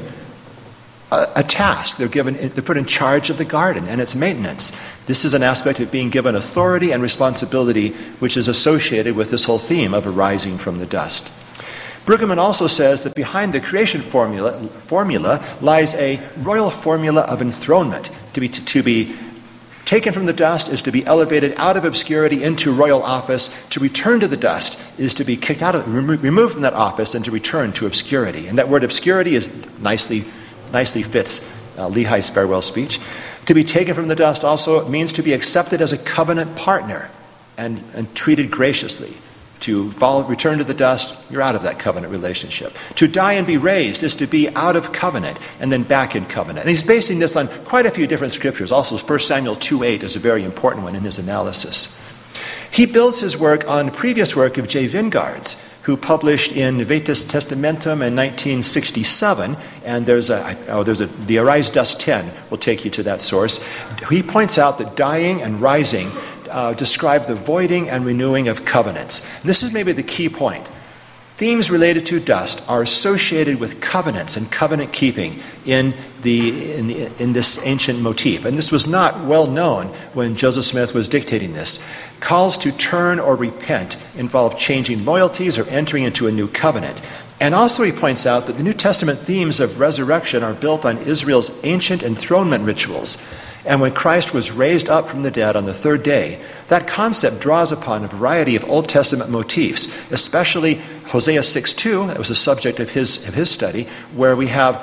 a task. They're put in charge of the garden and its maintenance. This is an aspect of being given authority and responsibility, which is associated with this whole theme of arising from the dust. Brueggemann also says that behind the creation formula lies a royal formula of enthronement. To be taken from the dust is to be elevated out of obscurity into royal office. To return to the dust is to be kicked out removed from that office and to return to obscurity. And that word obscurity is nicely fits Lehi's farewell speech. To be taken from the dust also means to be accepted as a covenant partner and treated graciously. To return to the dust, you're out of that covenant relationship. To die and be raised is to be out of covenant and then back in covenant. And he's basing this on quite a few different scriptures. Also, 1 Samuel 2:8 is a very important one in his analysis. He builds his work on previous work of J. Vingards, who published in Vetus Testamentum in 1967, and the Arise Dust 10 will take you to that source. He points out that dying and rising describe the voiding and renewing of covenants. And this is maybe the key point. Themes related to dust are associated with covenants and covenant keeping in this ancient motif. And this was not well known when Joseph Smith was dictating this. Calls to turn or repent involve changing loyalties or entering into a new covenant. And also he points out that the New Testament themes of resurrection are built on Israel's ancient enthronement rituals. And when Christ was raised up from the dead on the third day, that concept draws upon a variety of Old Testament motifs, especially Hosea 6:2, that was the subject of his study, where we have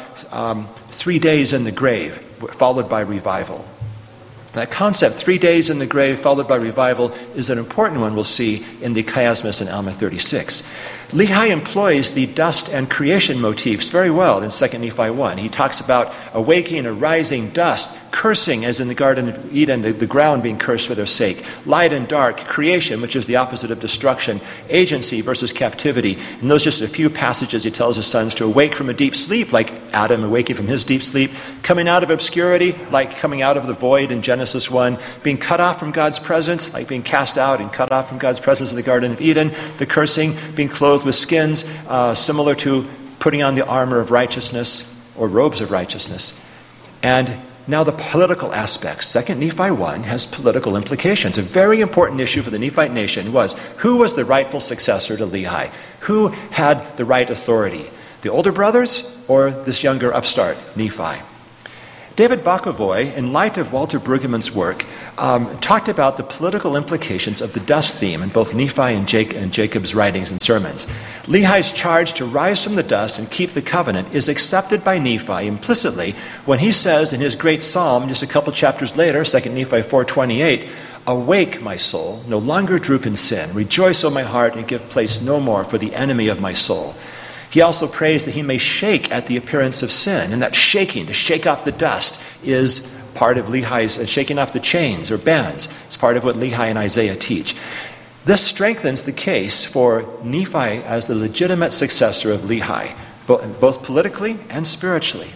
3 days in the grave, followed by revival. That concept, 3 days in the grave followed by revival, is an important one we'll see in the chiasmus in Alma 36. Lehi employs the dust and creation motifs very well in 2 Nephi 1. He talks about awakening, arising, dust, cursing as in the Garden of Eden, the ground being cursed for their sake. Light and dark, creation, which is the opposite of destruction. Agency versus captivity. And those are just a few passages he tells his sons to awake from a deep sleep, like Adam awaking from his deep sleep. Coming out of obscurity, like coming out of the void in Genesis 1. Being cut off from God's presence, like being cast out and cut off from God's presence in the Garden of Eden. The cursing, being clothed with skins, similar to putting on the armor of righteousness or robes of righteousness. And now the political aspects. 2 Nephi 1 has political implications. A very important issue for the Nephite nation was who was the rightful successor to Lehi? Who had the right authority? The older brothers or this younger upstart, Nephi? David Bokovoy, in light of Walter Brueggemann's work, talked about the political implications of the dust theme in both Nephi and Jacob's writings and sermons. Lehi's charge to rise from the dust and keep the covenant is accepted by Nephi implicitly when he says in his great psalm, just a couple chapters later, 2 Nephi 4:28, "Awake, my soul, no longer droop in sin. Rejoice, O my heart, and give place no more for the enemy of my soul." He also prays that he may shake at the appearance of sin, and that shaking, to shake off the dust, is part of Lehi's shaking off the chains or bands. It's part of what Lehi and Isaiah teach. This strengthens the case for Nephi as the legitimate successor of Lehi, both politically and spiritually.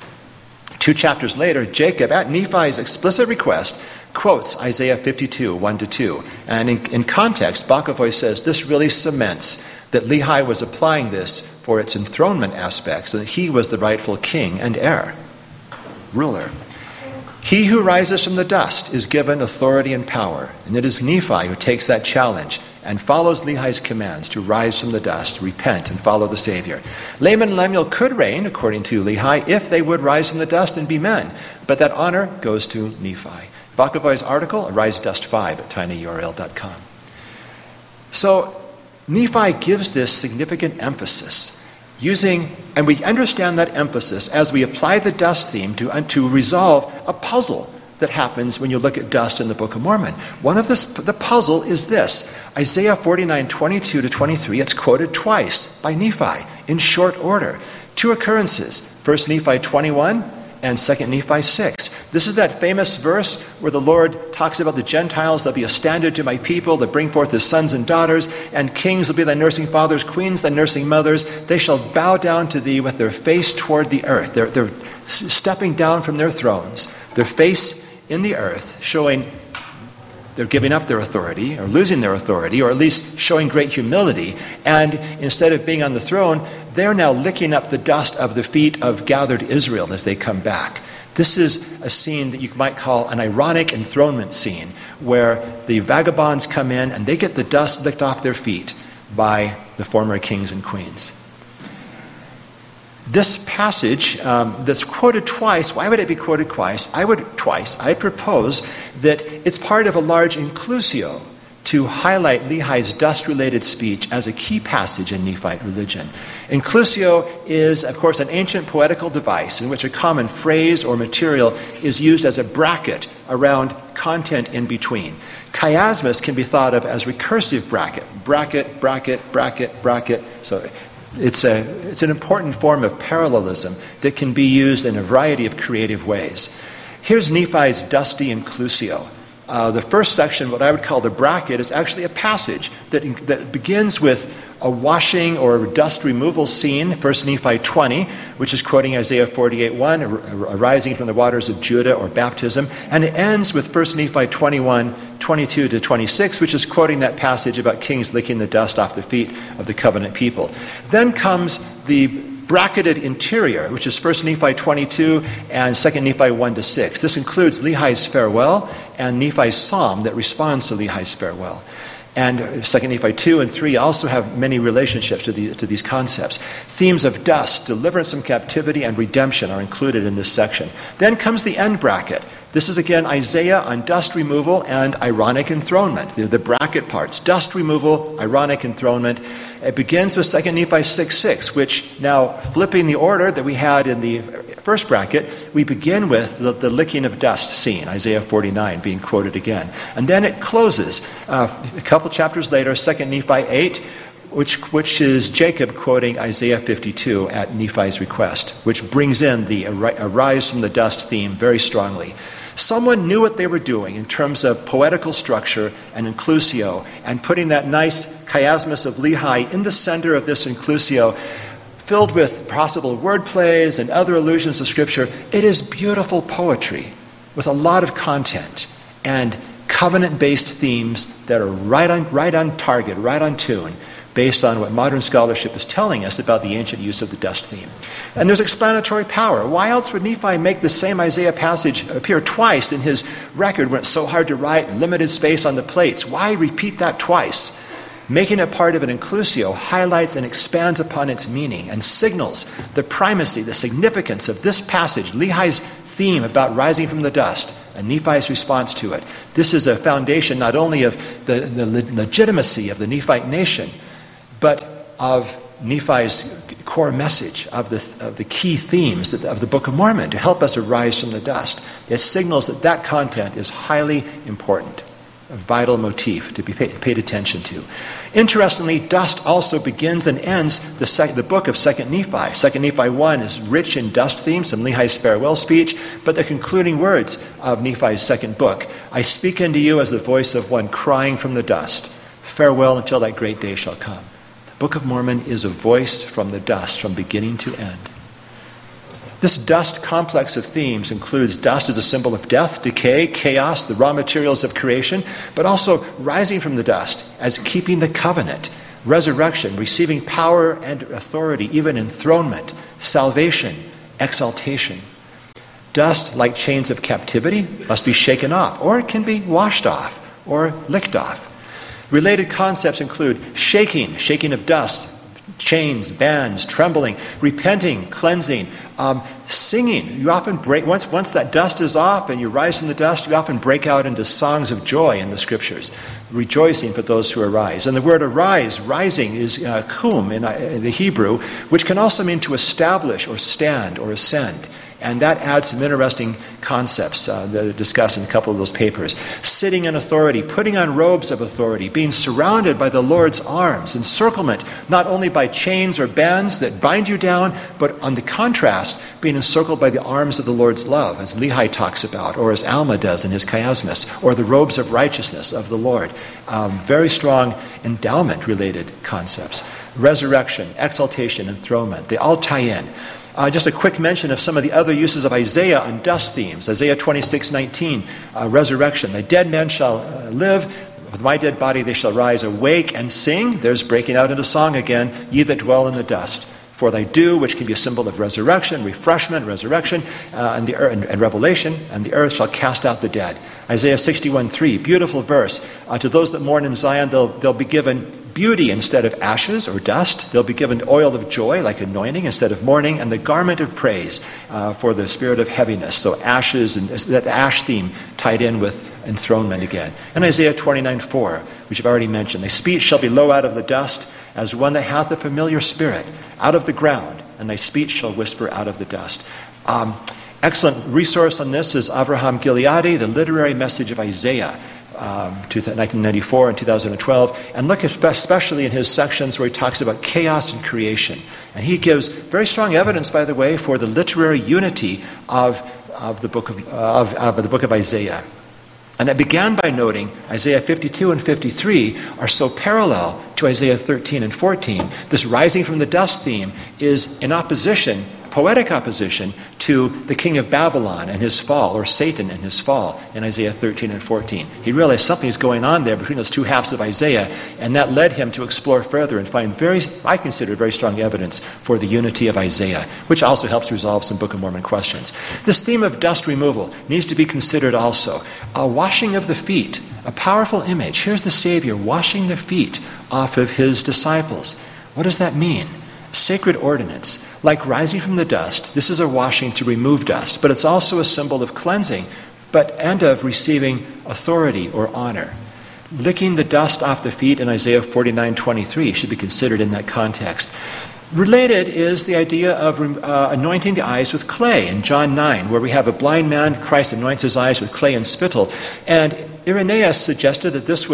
2 chapters later, Jacob, at Nephi's explicit request, quotes Isaiah 52, 1-2. And in context, Bokovoy says this really cements that Lehi was applying this for its enthronement aspects, and that he was the rightful king and heir, ruler. He who rises from the dust is given authority and power, and it is Nephi who takes that challenge and follows Lehi's commands to rise from the dust, repent, and follow the Savior. Laman and Lemuel could reign, according to Lehi, if they would rise from the dust and be men, but that honor goes to Nephi. Bokovoy's article, Arise Dust 5 at tinyurl.com. So Nephi gives this significant emphasis, and we understand that emphasis as we apply the dust theme to resolve a puzzle that happens when you look at dust in the Book of Mormon. One of the puzzle is this. Isaiah 49, 22-23, it's quoted twice by Nephi in short order. Two occurrences, 1 Nephi 21 and 2 Nephi 6. This is that famous verse where the Lord talks about the Gentiles, they'll be a standard to my people, that bring forth his sons and daughters, and kings will be thy nursing fathers, queens thy nursing mothers. They shall bow down to thee with their face toward the earth. They're stepping down from their thrones, their face in the earth, showing they're giving up their authority or losing their authority, or at least showing great humility. And instead of being on the throne, they're now licking up the dust of the feet of gathered Israel as they come back. This is a scene that you might call an ironic enthronement scene, where the vagabonds come in and they get the dust licked off their feet by the former kings and queens. This passage that's quoted twice, why would it be quoted twice? I propose that it's part of a large inclusio to highlight Lehi's dust-related speech as a key passage in Nephite religion. Inclusio is, of course, an ancient poetical device in which a common phrase or material is used as a bracket around content in between. Chiasmus can be thought of as recursive bracket. Bracket, bracket, bracket, bracket. So it's an important form of parallelism that can be used in a variety of creative ways. Here's Nephi's dusty inclusio. The first section, what I would call the bracket, is actually a passage that begins with a washing or dust removal scene, 1 Nephi 20, which is quoting Isaiah 48:1, arising from the waters of Judah or baptism, and it ends with 1 Nephi 21, 22-26, which is quoting that passage about kings licking the dust off the feet of the covenant people. Then comes the bracketed interior, which is 1 Nephi 22 and 2 Nephi 1-6. This includes Lehi's farewell and Nephi's psalm that responds to Lehi's farewell. And 2 Nephi 2 and 3 also have many relationships to these concepts. Themes of dust, deliverance from captivity, and redemption are included in this section. Then comes the end bracket. This is again Isaiah on dust removal and ironic enthronement. The bracket parts, dust removal, ironic enthronement. It begins with 2 Nephi 6:6, which now flipping the order that we had in the first bracket, we begin with the licking of dust scene, Isaiah 49 being quoted again. And then it closes a couple chapters later, 2 Nephi 8, which is Jacob quoting Isaiah 52 at Nephi's request, which brings in the arise from the dust theme very strongly. Someone knew what they were doing in terms of poetical structure and inclusio, and putting that nice chiasmus of Lehi in the center of this inclusio, filled with possible word plays and other allusions to Scripture. It is beautiful poetry with a lot of content and covenant-based themes that are right on target, right on tune, based on what modern scholarship is telling us about the ancient use of the dust theme. And there's explanatory power. Why else would Nephi make the same Isaiah passage appear twice in his record when it's so hard to write, limited space on the plates? Why repeat that twice? Making it part of an inclusio highlights and expands upon its meaning and signals the primacy, the significance of this passage, Lehi's theme about rising from the dust, and Nephi's response to it. This is a foundation not only of the legitimacy of the Nephite nation, but of Nephi's core message, of the key themes of the Book of Mormon to help us arise from the dust. It signals that content is highly important, a vital motif to be paid attention to. Interestingly, dust also begins and ends the book of 2 Nephi. 2 Nephi 1 is rich in dust themes, some Lehi's farewell speech, but the concluding words of Nephi's second book, I speak unto you as the voice of one crying from the dust. Farewell until that great day shall come. The Book of Mormon is a voice from the dust, from beginning to end. This dust complex of themes includes dust as a symbol of death, decay, chaos, the raw materials of creation, but also rising from the dust as keeping the covenant, resurrection, receiving power and authority, even enthronement, salvation, exaltation. Dust, like chains of captivity, must be shaken off, or it can be washed off or licked off. Related concepts include shaking of dust, chains, bands, trembling, repenting, cleansing, singing. You often break, once that dust is off and you rise from the dust, you often break out into songs of joy in the Scriptures, rejoicing for those who arise. And the word arise, rising, is kum in the Hebrew, which can also mean to establish or stand or ascend. And that adds some interesting concepts that are discussed in a couple of those papers. Sitting in authority, putting on robes of authority, being surrounded by the Lord's arms, encirclement, not only by chains or bands that bind you down, but on the contrast, being encircled by the arms of the Lord's love, as Lehi talks about, or as Alma does in his chiasmus, or the robes of righteousness of the Lord. Very strong endowment-related concepts. Resurrection, exaltation, enthronement, they all tie in. Just a quick mention of some of the other uses of Isaiah on dust themes. Isaiah 26:19, resurrection. The dead men shall live. With my dead body they shall rise, awake and sing. There's breaking out into song again. Ye that dwell in the dust. For thy dew, which can be a symbol of resurrection, refreshment, resurrection, and revelation, and the earth shall cast out the dead. Isaiah 61:3, beautiful verse. To those that mourn in Zion, they'll be given beauty instead of ashes or dust. They'll be given oil of joy, like anointing, instead of mourning, and the garment of praise for the spirit of heaviness. So ashes, and that ash theme tied in with enthronement again. And Isaiah 29:4, which I've already mentioned. Thy speech shall be low out of the dust, as one that hath a familiar spirit, out of the ground, and thy speech shall whisper out of the dust. Excellent resource on this is Avraham Gileadi, The Literary Message of Isaiah, 1994 and 2012, and look especially in his sections where he talks about chaos and creation. And he gives very strong evidence, by the way, for the literary unity of the book of Isaiah. And it began by noting Isaiah 52 and 53 are so parallel to Isaiah 13 and 14. This rising from the dust theme is in opposition, poetic opposition, to the king of Babylon and his fall, or Satan and his fall, in Isaiah 13 and 14. He realized something's going on there between those two halves of Isaiah, and that led him to explore further and find I consider very strong evidence for the unity of Isaiah, which also helps resolve some Book of Mormon questions. This theme of dust removal needs to be considered also. A washing of the feet, a powerful image. Here's the Savior washing the feet off of his disciples. What does that mean? Sacred ordinance. Like rising from the dust, this is a washing to remove dust, but it's also a symbol of cleansing, and of receiving authority or honor. Licking the dust off the feet in Isaiah 49:23 should be considered in that context. Related is the idea of anointing the eyes with clay in John 9, where we have a blind man, Christ anoints his eyes with clay and spittle. And Irenaeus suggested that this was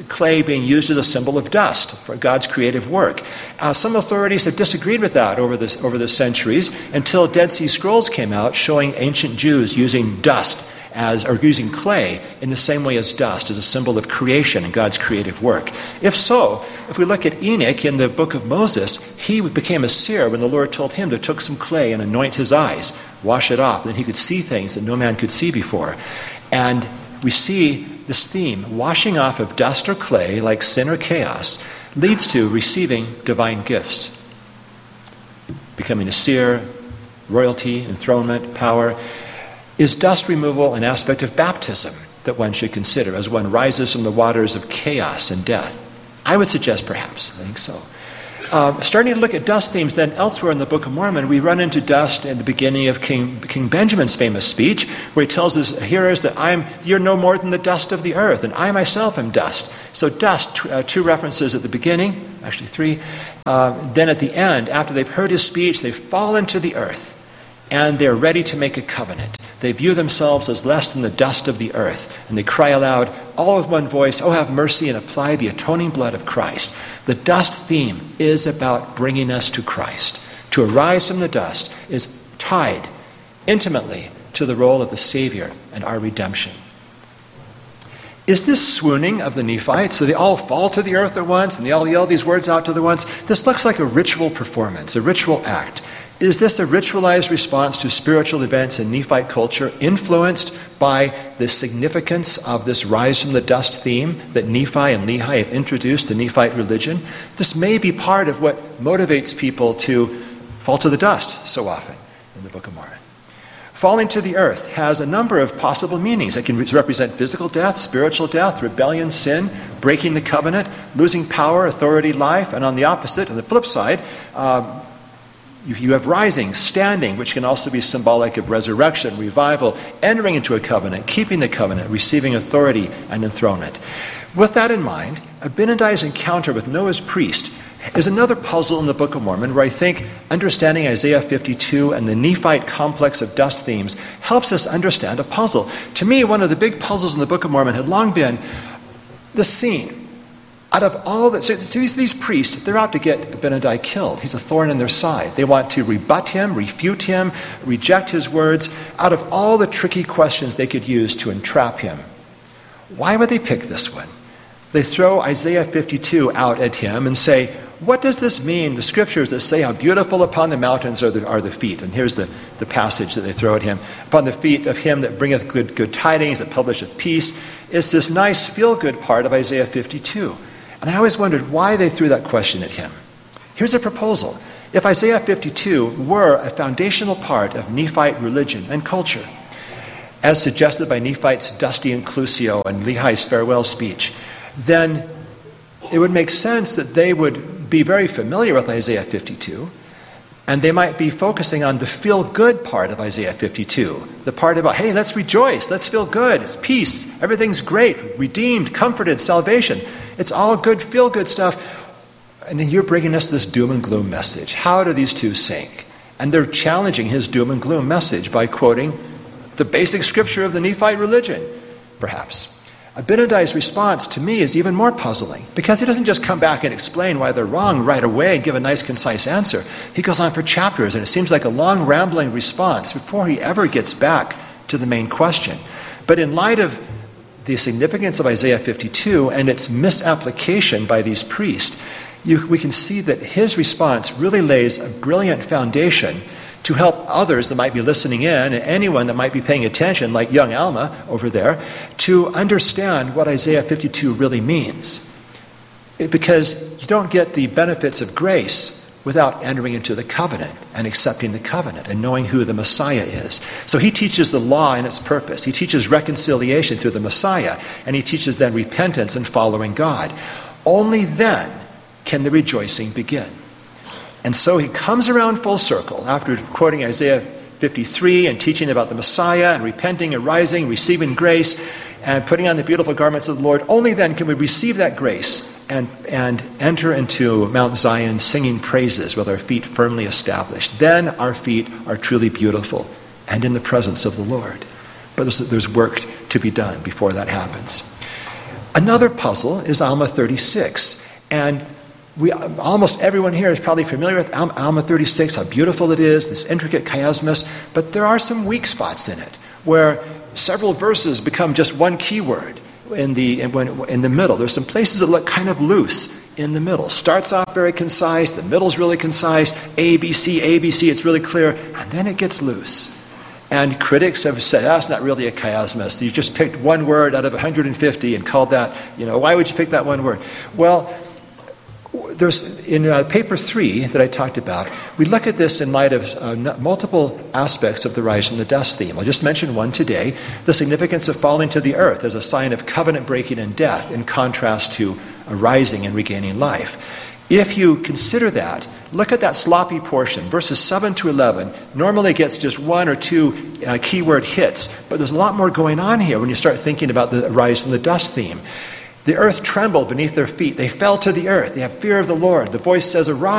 clay being used as a symbol of dust for God's creative work. Some authorities have disagreed with that over the centuries until Dead Sea Scrolls came out showing ancient Jews using dust or using clay in the same way as dust as a symbol of creation and God's creative work. If so, if we look at Enoch in the book of Moses, he became a seer when the Lord told him to take some clay and anoint his eyes, wash it off, and then he could see things that no man could see before. And we see this theme, washing off of dust or clay, like sin or chaos, leads to receiving divine gifts. Becoming a seer, royalty, enthronement, power. Is dust removal an aspect of baptism that one should consider as one rises from the waters of chaos and death? I would suggest perhaps. I think so. Starting to look at dust themes then elsewhere in the Book of Mormon, we run into dust in the beginning of King Benjamin's famous speech, where he tells his hearers that you're no more than the dust of the earth, and I myself am dust. So dust, two references at the beginning, actually three. Then at the end, after they've heard his speech, they fall into the earth, and they're ready to make a covenant. They view themselves as less than the dust of the earth, and they cry aloud, all with one voice, "Oh, have mercy and apply the atoning blood of Christ." The dust theme is about bringing us to Christ. To arise from the dust is tied intimately to the role of the Savior and our redemption. Is this swooning of the Nephites? So they all fall to the earth at once, and they all yell these words out to the once. This looks like a ritual performance, a ritual act. Is this a ritualized response to spiritual events in Nephite culture, influenced by the significance of this rise from the dust theme that Nephi and Lehi have introduced to Nephite religion? This may be part of what motivates people to fall to the dust so often in the Book of Mormon. Falling to the earth has a number of possible meanings. It can represent physical death, spiritual death, rebellion, sin, breaking the covenant, losing power, authority, life, and on the opposite, on the flip side, you have rising, standing, which can also be symbolic of resurrection, revival, entering into a covenant, keeping the covenant, receiving authority and enthronement. With that in mind, Abinadi's encounter with Noah's priest is another puzzle in the Book of Mormon where I think understanding Isaiah 52 and the Nephite complex of dust themes helps us understand a puzzle. To me, one of the big puzzles in the Book of Mormon had long been the scene. Out of all that, so these priests, they're out to get Abinadi killed. He's a thorn in their side. They want to rebut him, refute him, reject his words. Out of all the tricky questions they could use to entrap him, why would they pick this one? They throw Isaiah 52 out at him and say, what does this mean? The scriptures that say how beautiful upon the mountains are the feet. And here's the passage that they throw at him. Upon the feet of him that bringeth good tidings, that publisheth peace. It's this nice feel-good part of Isaiah 52. And I always wondered why they threw that question at him. Here's a proposal. If Isaiah 52 were a foundational part of Nephite religion and culture, as suggested by Nephite's Dusty Inclusio and Lehi's farewell speech, then it would make sense that they would be very familiar with Isaiah 52, and they might be focusing on the feel-good part of Isaiah 52, the part about, hey, let's rejoice, let's feel good, it's peace, everything's great, redeemed, comforted, salvation. It's all good, feel-good stuff. And then you're bringing us this doom and gloom message. How do these two sync? And they're challenging his doom and gloom message by quoting the basic scripture of the Nephite religion, perhaps. Abinadi's response to me is even more puzzling, because he doesn't just come back and explain why they're wrong right away and give a nice, concise answer. He goes on for chapters, and it seems like a long, rambling response before he ever gets back to the main question. But in light of the significance of Isaiah 52 and its misapplication by these priests, we can see that his response really lays a brilliant foundation to help others that might be listening in, and anyone that might be paying attention, like young Alma over there, to understand what Isaiah 52 really means. Because you don't get the benefits of grace without entering into the covenant and accepting the covenant and knowing who the Messiah is. So he teaches the law and its purpose. He teaches reconciliation through the Messiah, and he teaches then repentance and following God. Only then can the rejoicing begin. And so he comes around full circle after quoting Isaiah 53 and teaching about the Messiah and repenting, arising, receiving grace, and putting on the beautiful garments of the Lord. Only then can we receive that grace and enter into Mount Zion singing praises with our feet firmly established. Then our feet are truly beautiful and in the presence of the Lord. But there's work to be done before that happens. Another puzzle is Alma 36. And almost everyone here is probably familiar with Alma 36, how beautiful it is, this intricate chiasmus, but there are some weak spots in it, where several verses become just one keyword in the middle. There's some places that look kind of loose in the middle. Starts off very concise, the middle's really concise, A, B, C, it's really clear, and then it gets loose. And critics have said, that's not really a chiasmus. You just picked one word out of 150 and called that, why would you pick that one word? Well, there's in paper 3 that I talked about, we look at this in light of multiple aspects of the rise from the dust theme. I'll just mention one today, the significance of falling to the earth as a sign of covenant breaking and death in contrast to arising and regaining life. If you consider that, look at that sloppy portion, verses 7 to 11, normally gets just one or two keyword hits, but there's a lot more going on here when you start thinking about the rise from the dust theme. The earth trembled beneath their feet. They fell to the earth. They have fear of the Lord. The voice says, arise.